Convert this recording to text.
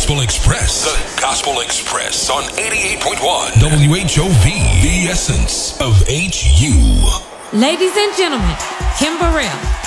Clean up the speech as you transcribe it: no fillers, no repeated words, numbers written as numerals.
Gospel Express. The Gospel Express on 88.1 WHOV, the essence of HU. Ladies and gentlemen, Kim Burrell.